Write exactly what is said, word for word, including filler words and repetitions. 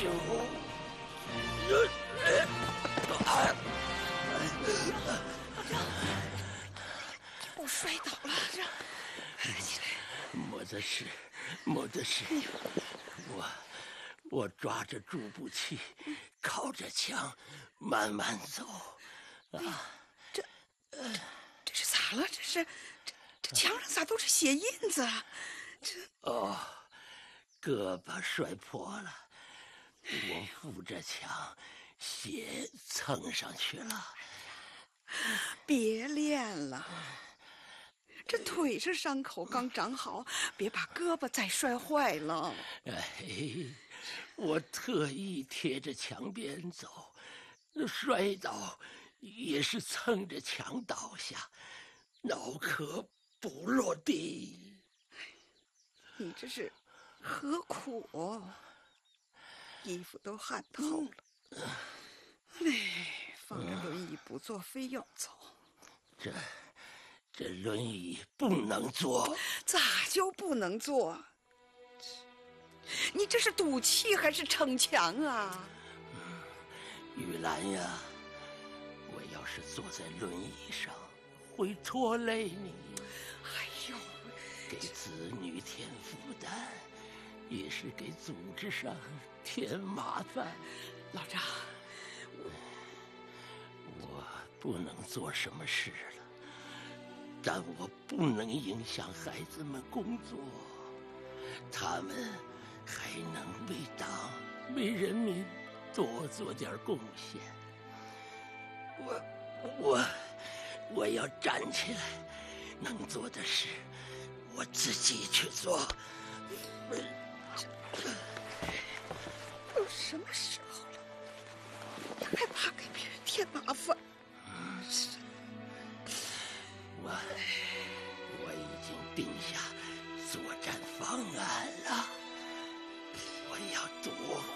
救我！ 又摔倒了，这起来。 没得事，没得事。我我抓着助步器，靠着墙，慢慢走。啊， 这这这是咋了？这是这这墙上咋都是血印子啊？这哦，胳膊摔破了，我扶着墙，血蹭上去了。 别练了，这腿上伤口刚长好，别把胳膊再摔坏了。 哎，我特意贴着墙边走，摔倒也是蹭着墙倒下，脑壳不落地。 你这是何苦？衣服都汗透了。哎，放着轮椅不坐，非要走。 这这轮椅不能坐。 咋就不能坐？你这是赌气还是逞强啊？ 玉兰呀，我要是坐在轮椅上，会拖累你。 哎呦， 给子女添负担，也是给组织上添麻烦。 老张， 我不能做什么事了，但我不能影响孩子们工作，他们还能为党为人民多做点贡献。我我我要站起来，能做的事我自己去做。 都什么时候了，你还怕给别人添麻烦？ 我我已经定下作战方案了，我要夺